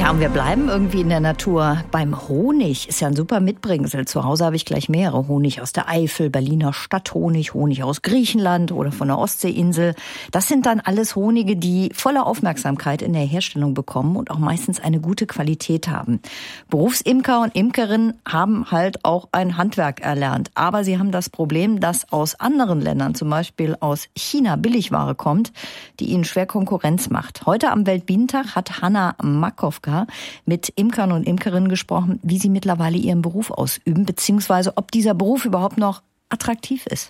Ja, und wir bleiben irgendwie in der Natur. Beim Honig ist ja ein super Mitbringsel. Zu Hause habe ich gleich mehrere. Honig aus der Eifel, Berliner Stadthonig, Honig aus Griechenland oder von der Ostseeinsel. Das sind dann alles Honige, die volle Aufmerksamkeit in der Herstellung bekommen und auch meistens eine gute Qualität haben. Berufsimker und Imkerinnen haben halt auch ein Handwerk erlernt. Aber sie haben das Problem, dass aus anderen Ländern, zum Beispiel aus China, Billigware kommt, die ihnen schwer Konkurrenz macht. Heute am Weltbienentag hat Hanna Makowka mit Imkern und Imkerinnen gesprochen, wie sie mittlerweile ihren Beruf ausüben, beziehungsweise ob dieser Beruf überhaupt noch attraktiv ist.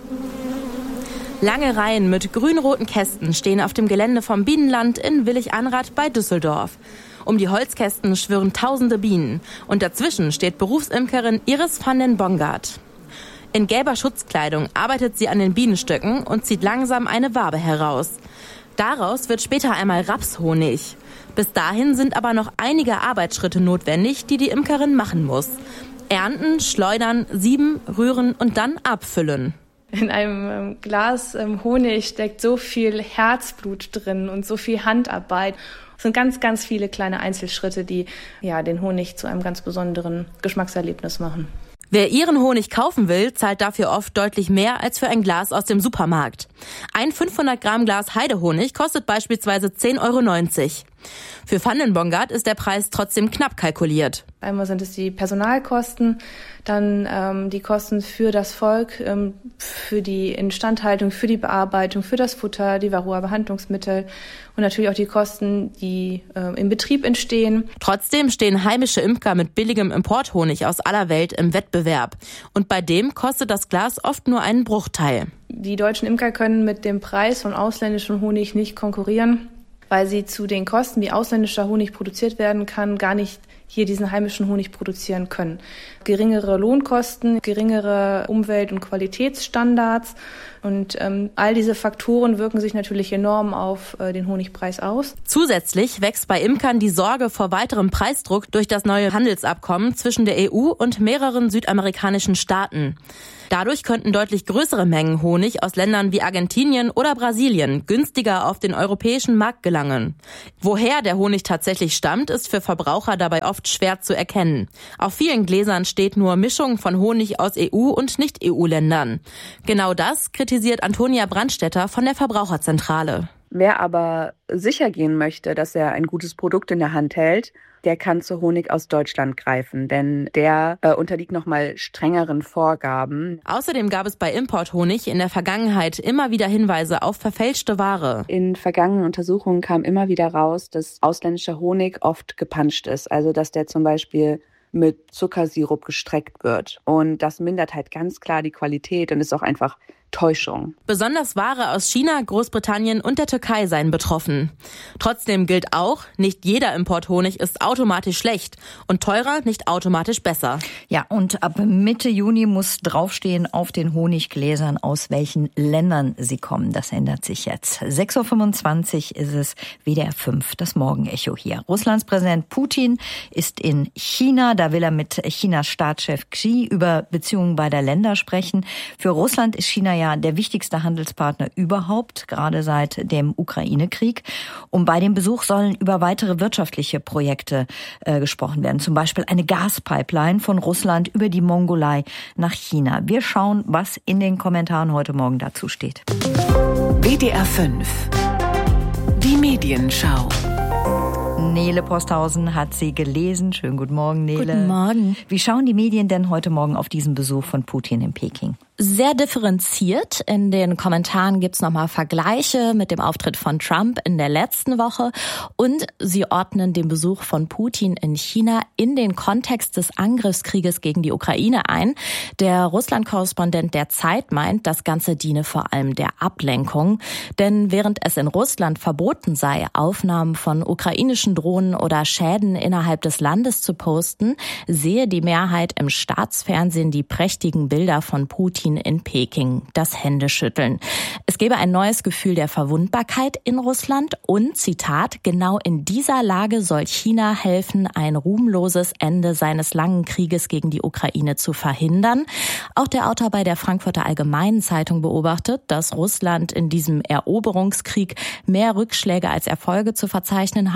Lange Reihen mit grün-roten Kästen stehen auf dem Gelände vom Bienenland in Willig-Anrath bei Düsseldorf. Um die Holzkästen schwirren tausende Bienen und dazwischen steht Berufsimkerin Iris van den Bongard. In gelber Schutzkleidung arbeitet sie an den Bienenstöcken und zieht langsam eine Wabe heraus. Daraus wird später einmal Rapshonig. Bis dahin sind aber noch einige Arbeitsschritte notwendig, die die Imkerin machen muss. Ernten, schleudern, sieben, rühren und dann abfüllen. In einem Glas Honig steckt so viel Herzblut drin und so viel Handarbeit. Es sind ganz, ganz viele kleine Einzelschritte, die den Honig zu einem ganz besonderen Geschmackserlebnis machen. Wer ihren Honig kaufen will, zahlt dafür oft deutlich mehr als für ein Glas aus dem Supermarkt. Ein 500 Gramm Glas Heidehonig kostet beispielsweise 10,90 €. Für van den Bongard ist der Preis trotzdem knapp kalkuliert. Einmal sind es die Personalkosten, dann die Kosten für das Volk, für die Instandhaltung, für die Bearbeitung, für das Futter, die Varroa-Behandlungsmittel und natürlich auch die Kosten, die im Betrieb entstehen. Trotzdem stehen heimische Imker mit billigem Importhonig aus aller Welt im Wettbewerb. Und bei dem kostet das Glas oft nur einen Bruchteil. Die deutschen Imker können mit dem Preis von ausländischem Honig nicht konkurrieren, weil sie zu den Kosten, wie ausländischer Honig produziert werden kann, gar nicht hier diesen heimischen Honig produzieren können. Geringere Lohnkosten, geringere Umwelt- und Qualitätsstandards und all diese Faktoren wirken sich natürlich enorm auf den Honigpreis aus. Zusätzlich wächst bei Imkern die Sorge vor weiterem Preisdruck durch das neue Handelsabkommen zwischen der EU und mehreren südamerikanischen Staaten. Dadurch könnten deutlich größere Mengen Honig aus Ländern wie Argentinien oder Brasilien günstiger auf den europäischen Markt gelangen. Woher der Honig tatsächlich stammt, ist für Verbraucher dabei oft schwer zu erkennen. Auf vielen Gläsern steht nur Mischung von Honig aus EU- und Nicht-EU-Ländern. Genau das kritisiert Antonia Brandstätter von der Verbraucherzentrale. Wer aber sicher gehen möchte, dass er ein gutes Produkt in der Hand hält, der kann zu Honig aus Deutschland greifen, denn der unterliegt nochmal strengeren Vorgaben. Außerdem gab es bei Importhonig in der Vergangenheit immer wieder Hinweise auf verfälschte Ware. In vergangenen Untersuchungen kam immer wieder raus, dass ausländischer Honig oft gepanscht ist, also dass der zum Beispiel mit Zuckersirup gestreckt wird. Und das mindert halt ganz klar die Qualität und ist auch einfach Täuschung. Besonders Ware aus China, Großbritannien und der Türkei seien betroffen. Trotzdem gilt auch, nicht jeder Importhonig ist automatisch schlecht und teurer nicht automatisch besser. Ja, und ab Mitte Juni muss draufstehen auf den Honiggläsern, aus welchen Ländern sie kommen. Das ändert sich jetzt. 6:25 Uhr ist es, WDR 5, das Morgenecho hier. Russlands Präsident Putin ist in China. Da will er mit Chinas Staatschef Xi über Beziehungen beider Länder sprechen. Für Russland ist China ja der wichtigste Handelspartner überhaupt, gerade seit dem Ukraine-Krieg. Und bei dem Besuch sollen über weitere wirtschaftliche Projekte gesprochen werden. Zum Beispiel eine Gaspipeline von Russland über die Mongolei nach China. Wir schauen, was in den Kommentaren heute Morgen dazu steht. WDR 5. Die Medienschau. Nele Posthausen hat sie gelesen. Schönen guten Morgen, Nele. Guten Morgen. Wie schauen die Medien denn heute Morgen auf diesen Besuch von Putin in Peking? Sehr differenziert. In den Kommentaren gibt's nochmal Vergleiche mit dem Auftritt von Trump in der letzten Woche und sie ordnen den Besuch von Putin in China in den Kontext des Angriffskrieges gegen die Ukraine ein. Der Russland-Korrespondent der Zeit meint, das Ganze diene vor allem der Ablenkung. Denn während es in Russland verboten sei, Aufnahmen von ukrainischen Drohnen oder Schäden innerhalb des Landes zu posten, sehe die Mehrheit im Staatsfernsehen die prächtigen Bilder von Putin in Peking, das Händeschütteln. Es gebe ein neues Gefühl der Verwundbarkeit in Russland und, Zitat, genau in dieser Lage soll China helfen, ein ruhmloses Ende seines langen Krieges gegen die Ukraine zu verhindern. Auch der Autor bei der Frankfurter Allgemeinen Zeitung beobachtet, dass Russland in diesem Eroberungskrieg mehr Rückschläge als Erfolge zu verzeichnen habe.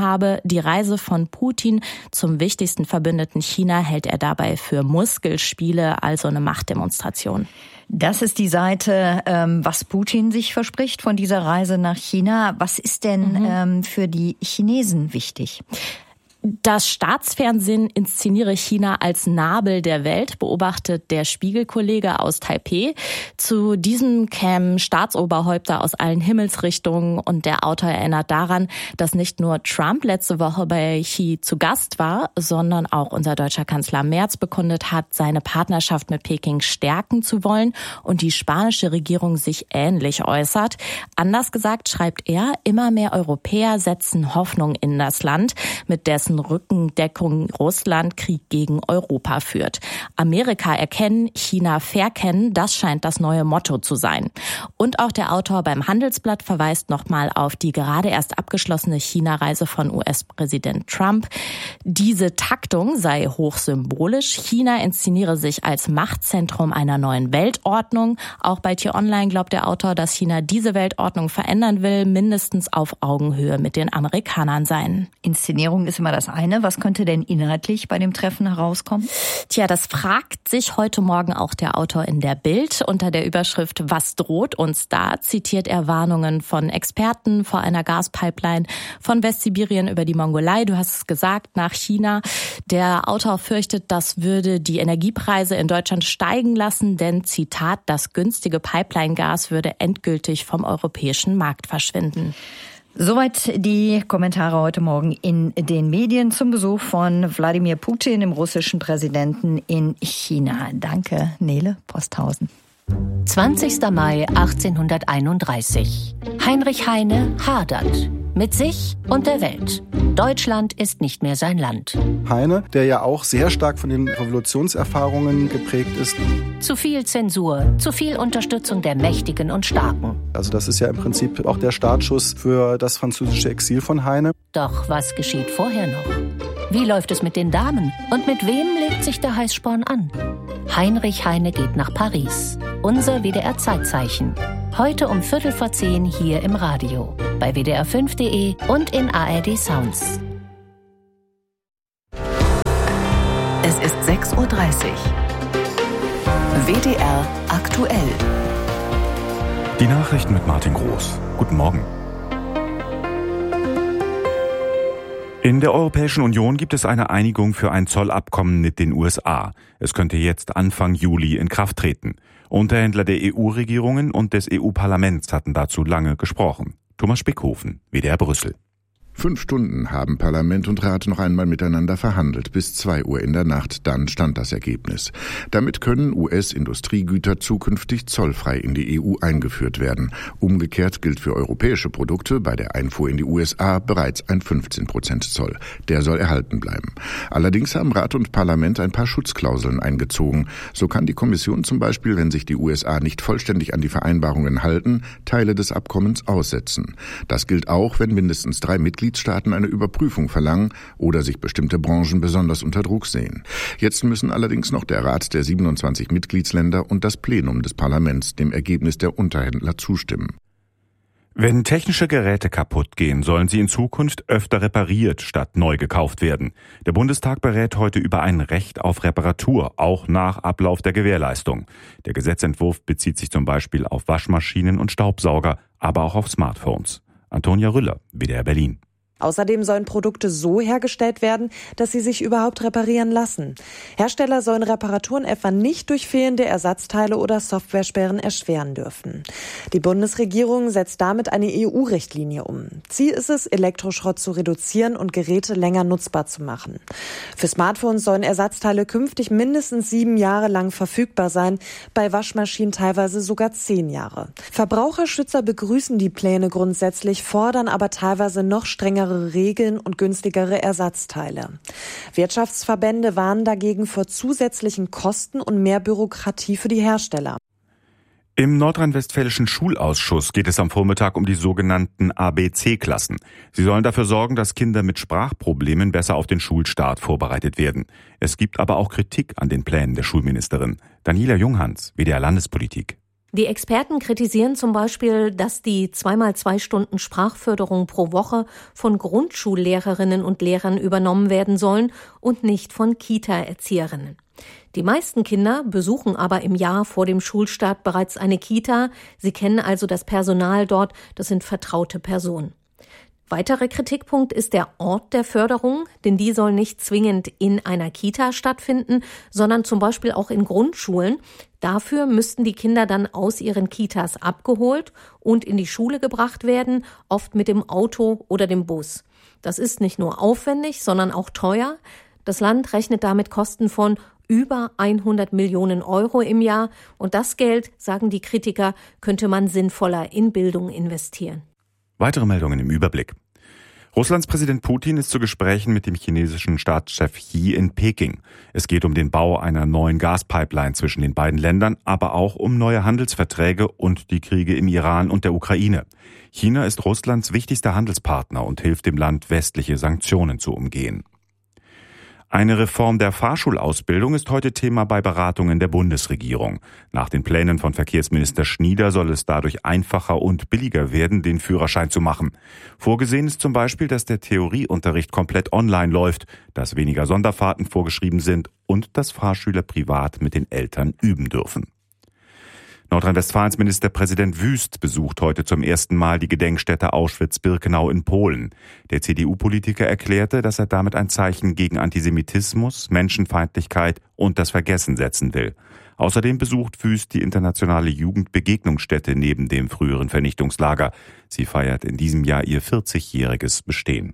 Die Reise von Putin zum wichtigsten Verbündeten China hält er dabei für Muskelspiele, also eine Machtdemonstration. Das ist die Seite, was Putin sich verspricht von dieser Reise nach China. Was ist denn für die Chinesen wichtig? Das Staatsfernsehen inszeniere China als Nabel der Welt, beobachtet der Spiegel-Kollege aus Taipeh. Zu diesem kämen Staatsoberhäupter aus allen Himmelsrichtungen und der Autor erinnert daran, dass nicht nur Trump letzte Woche bei Xi zu Gast war, sondern auch unser deutscher Kanzler Merz bekundet hat, seine Partnerschaft mit Peking stärken zu wollen und die spanische Regierung sich ähnlich äußert. Anders gesagt, schreibt er, immer mehr Europäer setzen Hoffnung in das Land, mit dessen Rückendeckung Russland Krieg gegen Europa führt. Amerika erkennen, China verkennen, das scheint das neue Motto zu sein. Und auch der Autor beim Handelsblatt verweist nochmal auf die gerade erst abgeschlossene China-Reise von US-Präsident Trump. Diese Taktung sei hochsymbolisch. China inszeniere sich als Machtzentrum einer neuen Weltordnung. Auch bei T-Online glaubt der Autor, dass China diese Weltordnung verändern will, mindestens auf Augenhöhe mit den Amerikanern sein. Inszenierung ist immer das eine. Was könnte denn inhaltlich bei dem Treffen herauskommen? Tja, das fragt sich heute Morgen auch der Autor in der Bild. Unter der Überschrift "Was droht uns da?" zitiert er Warnungen von Experten vor einer Gaspipeline von Westsibirien über die Mongolei. Du hast es gesagt, nach China. Der Autor fürchtet, das würde die Energiepreise in Deutschland steigen lassen, denn, Zitat, das günstige Pipeline-Gas würde endgültig vom europäischen Markt verschwinden. Soweit die Kommentare heute Morgen in den Medien zum Besuch von Wladimir Putin, dem russischen Präsidenten in China. Danke, Nele Posthausen. 20. Mai 1831. Heinrich Heine hadert mit sich und der Welt. Deutschland ist nicht mehr sein Land. Heine, der ja auch sehr stark von den Revolutionserfahrungen geprägt ist. Zu viel Zensur, zu viel Unterstützung der Mächtigen und Starken. Also das ist ja im Prinzip auch der Startschuss für das französische Exil von Heine. Doch was geschieht vorher noch? Wie läuft es mit den Damen? Und mit wem legt sich der Heißsporn an? Heinrich Heine geht nach Paris. Unser WDR-Zeitzeichen. Heute um 9:15 hier im Radio. Bei WDR5.de und in ARD Sounds. Es ist 6:30 Uhr. WDR aktuell. Die Nachrichten mit Martin Groß. Guten Morgen. In der Europäischen Union gibt es eine Einigung für ein Zollabkommen mit den USA. Es könnte jetzt Anfang Juli in Kraft treten. Unterhändler der EU-Regierungen und des EU-Parlaments hatten dazu lange gesprochen. Thomas Spickhofen, WDR Brüssel. 5 Stunden haben Parlament und Rat noch einmal miteinander verhandelt, bis 2 Uhr in der Nacht, dann stand das Ergebnis. Damit können US-Industriegüter zukünftig zollfrei in die EU eingeführt werden. Umgekehrt gilt für europäische Produkte bei der Einfuhr in die USA bereits ein 15% Zoll. Der soll erhalten bleiben. Allerdings haben Rat und Parlament ein paar Schutzklauseln eingezogen. So kann die Kommission zum Beispiel, wenn sich die USA nicht vollständig an die Vereinbarungen halten, Teile des Abkommens aussetzen. Das gilt auch, wenn mindestens 3 Mitgliedstaaten eine Überprüfung verlangen oder sich bestimmte Branchen besonders unter Druck sehen. Jetzt müssen allerdings noch der Rat der 27 Mitgliedsländer und das Plenum des Parlaments dem Ergebnis der Unterhändler zustimmen. Wenn technische Geräte kaputt gehen, sollen sie in Zukunft öfter repariert statt neu gekauft werden. Der Bundestag berät heute über ein Recht auf Reparatur, auch nach Ablauf der Gewährleistung. Der Gesetzentwurf bezieht sich zum Beispiel auf Waschmaschinen und Staubsauger, aber auch auf Smartphones. Antonia Rüller, WDR Berlin. Außerdem sollen Produkte so hergestellt werden, dass sie sich überhaupt reparieren lassen. Hersteller sollen Reparaturen etwa nicht durch fehlende Ersatzteile oder Softwaresperren erschweren dürfen. Die Bundesregierung setzt damit eine EU-Richtlinie um. Ziel ist es, Elektroschrott zu reduzieren und Geräte länger nutzbar zu machen. Für Smartphones sollen Ersatzteile künftig mindestens 7 Jahre lang verfügbar sein, bei Waschmaschinen teilweise sogar 10 Jahre. Verbraucherschützer begrüßen die Pläne grundsätzlich, fordern aber teilweise noch strengere Regeln und günstigere Ersatzteile. Wirtschaftsverbände warnen dagegen vor zusätzlichen Kosten und mehr Bürokratie für die Hersteller. Im nordrhein-westfälischen Schulausschuss geht es am Vormittag um die sogenannten ABC-Klassen. Sie sollen dafür sorgen, dass Kinder mit Sprachproblemen besser auf den Schulstart vorbereitet werden. Es gibt aber auch Kritik an den Plänen der Schulministerin. Daniela Junghans, WDR Landespolitik. Die Experten kritisieren zum Beispiel, dass die 2x2 Stunden Sprachförderung pro Woche von Grundschullehrerinnen und Lehrern übernommen werden sollen und nicht von Kita-Erzieherinnen. Die meisten Kinder besuchen aber im Jahr vor dem Schulstart bereits eine Kita. Sie kennen also das Personal dort, das sind vertraute Personen. Weiterer Kritikpunkt ist der Ort der Förderung, denn die soll nicht zwingend in einer Kita stattfinden, sondern zum Beispiel auch in Grundschulen. Dafür müssten die Kinder dann aus ihren Kitas abgeholt und in die Schule gebracht werden, oft mit dem Auto oder dem Bus. Das ist nicht nur aufwendig, sondern auch teuer. Das Land rechnet damit Kosten von über 100 Millionen Euro im Jahr. Und das Geld, sagen die Kritiker, könnte man sinnvoller in Bildung investieren. Weitere Meldungen im Überblick. Russlands Präsident Putin ist zu Gesprächen mit dem chinesischen Staatschef Xi in Peking. Es geht um den Bau einer neuen Gaspipeline zwischen den beiden Ländern, aber auch um neue Handelsverträge und die Kriege im Iran und der Ukraine. China ist Russlands wichtigster Handelspartner und hilft dem Land, westliche Sanktionen zu umgehen. Eine Reform der Fahrschulausbildung ist heute Thema bei Beratungen der Bundesregierung. Nach den Plänen von Verkehrsminister Schnieder soll es dadurch einfacher und billiger werden, den Führerschein zu machen. Vorgesehen ist zum Beispiel, dass der Theorieunterricht komplett online läuft, dass weniger Sonderfahrten vorgeschrieben sind und dass Fahrschüler privat mit den Eltern üben dürfen. Nordrhein-Westfalens Ministerpräsident Wüst besucht heute zum ersten Mal die Gedenkstätte Auschwitz-Birkenau in Polen. Der CDU-Politiker erklärte, dass er damit ein Zeichen gegen Antisemitismus, Menschenfeindlichkeit und das Vergessen setzen will. Außerdem besucht Wüst die internationale Jugendbegegnungsstätte neben dem früheren Vernichtungslager. Sie feiert in diesem Jahr ihr 40-jähriges Bestehen.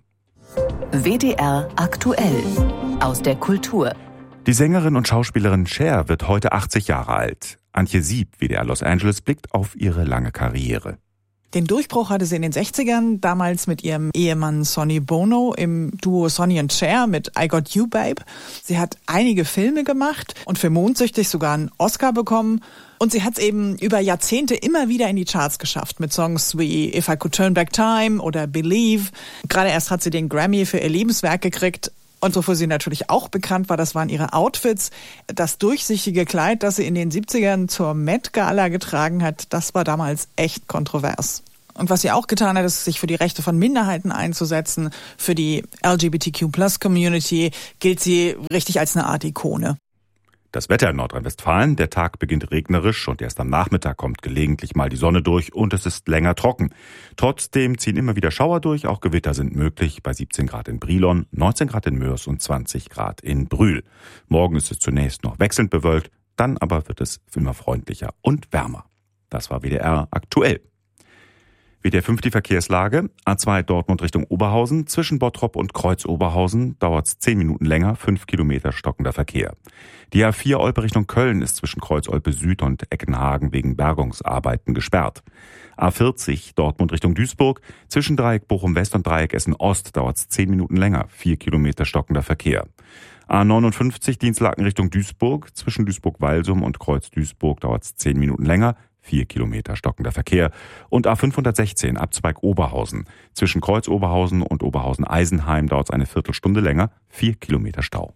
WDR aktuell aus der Kultur. Die Sängerin und Schauspielerin Cher wird heute 80 Jahre alt. Antje Sieb, WDR Los Angeles, blickt auf ihre lange Karriere. Den Durchbruch hatte sie in den 60ern, damals mit ihrem Ehemann Sonny Bono im Duo Sonny and Cher mit I Got You Babe. Sie hat einige Filme gemacht und für Mondsüchtig sogar einen Oscar bekommen. Und sie hat es eben über Jahrzehnte immer wieder in die Charts geschafft mit Songs wie If I Could Turn Back Time oder Believe. Gerade erst hat sie den Grammy für ihr Lebenswerk gekriegt. Und wofür sie natürlich auch bekannt war, das waren ihre Outfits. Das durchsichtige Kleid, das sie in den 70ern zur Met Gala getragen hat, das war damals echt kontrovers. Und was sie auch getan hat, ist, sich für die Rechte von Minderheiten einzusetzen. Für die LGBTQ+-Community gilt sie richtig als eine Art Ikone. Das Wetter in Nordrhein-Westfalen, der Tag beginnt regnerisch und erst am Nachmittag kommt gelegentlich mal die Sonne durch und es ist länger trocken. Trotzdem ziehen immer wieder Schauer durch, auch Gewitter sind möglich, bei 17 Grad in Brilon, 19 Grad in Mörs und 20 Grad in Brühl. Morgen ist es zunächst noch wechselnd bewölkt, dann aber wird es immer freundlicher und wärmer. Das war WDR aktuell. WDR 5 die Verkehrslage. A2 Dortmund Richtung Oberhausen. Zwischen Bottrop und Kreuz-Oberhausen dauert es 10 Minuten länger, 5 Kilometer stockender Verkehr. Die A4 Olpe Richtung Köln ist zwischen Kreuz-Olpe Süd und Eckenhagen wegen Bergungsarbeiten gesperrt. A40 Dortmund Richtung Duisburg. Zwischen Dreieck Bochum West und Dreieck Essen Ost dauert es 10 Minuten länger, 4 Kilometer stockender Verkehr. A59 Dienstlaken Richtung Duisburg. Zwischen Duisburg-Walsum und Kreuz-Duisburg dauert es 10 Minuten länger, 4 Kilometer stockender Verkehr. Und A516 Abzweig Oberhausen. Zwischen Kreuz Oberhausen und Oberhausen-Eisenheim dauert es eine Viertelstunde länger, 4 Kilometer Stau.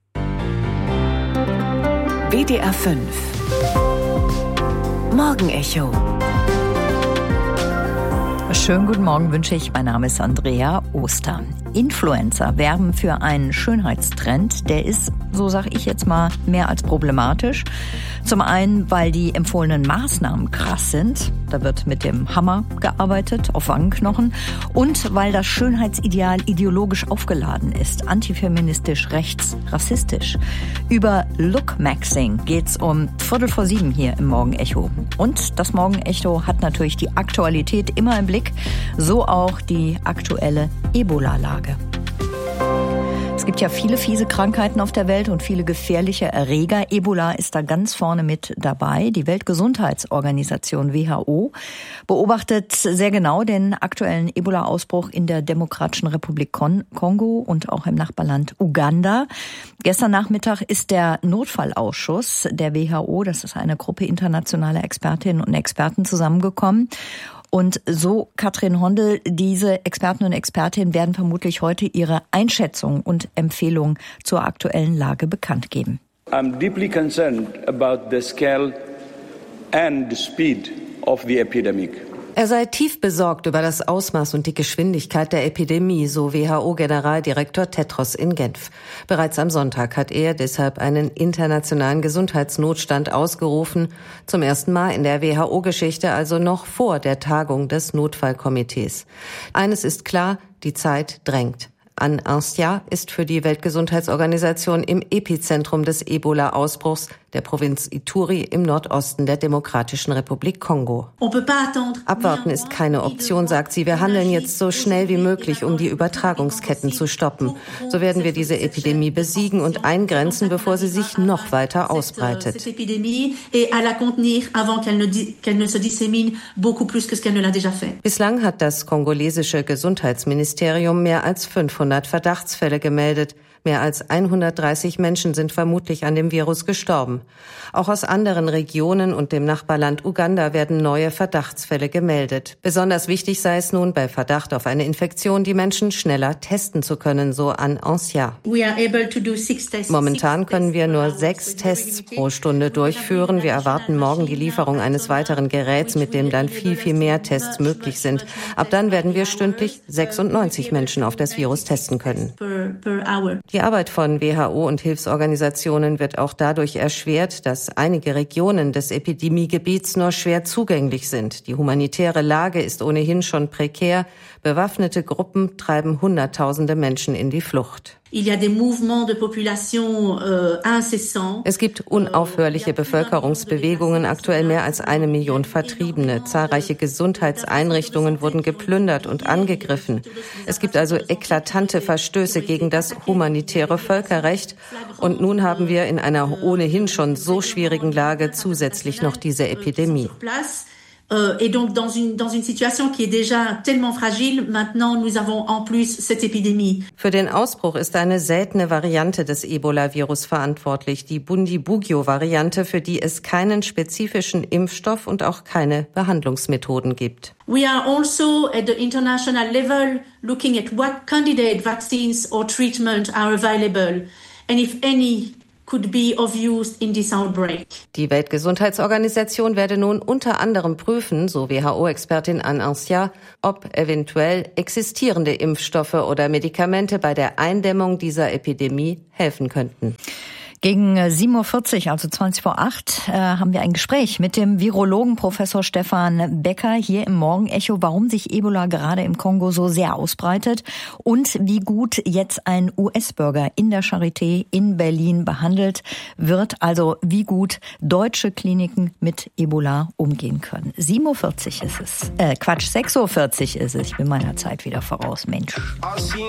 WDR 5 Morgenecho. Schönen guten Morgen wünsche ich. Mein Name ist Andrea Oster. Influencer werben für einen Schönheitstrend. Der ist, so sage ich jetzt mal, mehr als problematisch. Zum einen, weil die empfohlenen Maßnahmen krass sind. Da wird mit dem Hammer gearbeitet auf Wangenknochen. Und weil das Schönheitsideal ideologisch aufgeladen ist. Antifeministisch, rechts, rassistisch. Über Lookmaxing geht's um 6:45 hier im Morgenecho. Und das Morgenecho hat natürlich die Aktualität immer im Blick. So auch die aktuelle Ebola-Lage. Es gibt ja viele fiese Krankheiten auf der Welt und viele gefährliche Erreger. Ebola ist da ganz vorne mit dabei. Die Weltgesundheitsorganisation WHO beobachtet sehr genau den aktuellen Ebola-Ausbruch in der Demokratischen Republik Kongo und auch im Nachbarland Uganda. Gestern Nachmittag ist der Notfallausschuss der WHO, das ist eine Gruppe internationaler Expertinnen und Experten, zusammengekommen. Und so, Katrin Hondel, diese Experten und Expertinnen werden vermutlich heute ihre Einschätzung und Empfehlungen zur aktuellen Lage bekannt geben. I'm deeply concerned about the scale and the speed of the epidemic. Er sei tief besorgt über das Ausmaß und die Geschwindigkeit der Epidemie, so WHO-Generaldirektor Tedros in Genf. Bereits am Sonntag hat er deshalb einen internationalen Gesundheitsnotstand ausgerufen. Zum ersten Mal in der WHO-Geschichte, also noch vor der Tagung des Notfallkomitees. Eines ist klar, die Zeit drängt. An-Ancia ist für die Weltgesundheitsorganisation im Epizentrum des Ebola-Ausbruchs der Provinz Ituri im Nordosten der Demokratischen Republik Kongo. Abwarten ist keine Option, sagt sie. Wir handeln jetzt so schnell wie möglich, um die Übertragungsketten zu stoppen. So werden wir diese Epidemie besiegen und eingrenzen, bevor sie sich noch weiter ausbreitet. Bislang hat das kongolesische Gesundheitsministerium mehr als 500 Verdachtsfälle gemeldet. Mehr als 130 Menschen sind vermutlich an dem Virus gestorben. Auch aus anderen Regionen und dem Nachbarland Uganda werden neue Verdachtsfälle gemeldet. Besonders wichtig sei es nun, bei Verdacht auf eine Infektion die Menschen schneller testen zu können, so An-Ancia. Momentan können wir nur 6 Tests pro Stunde durchführen. Wir erwarten morgen die Lieferung eines weiteren Geräts, mit dem dann viel mehr Tests möglich sind. Ab dann werden wir stündlich 96 Menschen auf das Virus testen können. Die Arbeit von WHO und Hilfsorganisationen wird auch dadurch erschwert, dass einige Regionen des Epidemiegebiets nur schwer zugänglich sind. Die humanitäre Lage ist ohnehin schon prekär. Bewaffnete Gruppen treiben Hunderttausende Menschen in die Flucht. Es gibt unaufhörliche Bevölkerungsbewegungen, aktuell mehr als 1 Million Vertriebene. Zahlreiche Gesundheitseinrichtungen wurden geplündert und angegriffen. Es gibt also eklatante Verstöße gegen das humanitäre Völkerrecht. Und nun haben wir in einer ohnehin schon so schwierigen Lage zusätzlich noch diese Epidemie. Et donc dans une situation qui est déjà tellement fragile, maintenant nous avons en plus cette épidémie. Für den Ausbruch ist eine seltene Variante des Ebola-Virus verantwortlich, die Bundibugyo-Variante, für die es keinen spezifischen Impfstoff und auch keine Behandlungsmethoden gibt. We are also at the international level looking at what candidate vaccines or treatment are available and if any could be of use in this outbreak. Die Weltgesundheitsorganisation werde nun unter anderem prüfen, so WHO-Expertin An-Ancia, ob eventuell existierende Impfstoffe oder Medikamente bei der Eindämmung dieser Epidemie helfen könnten. Gegen 7.40 Uhr, also 7:20, haben wir ein Gespräch mit dem Virologen Professor Stefan Becker hier im Morgenecho, warum sich Ebola gerade im Kongo so sehr ausbreitet und wie gut jetzt ein US-Bürger in der Charité in Berlin behandelt wird, also wie gut deutsche Kliniken mit Ebola umgehen können. 7.40 Uhr ist es. 6.40 Uhr ist es. Ich bin meiner Zeit wieder voraus, Mensch.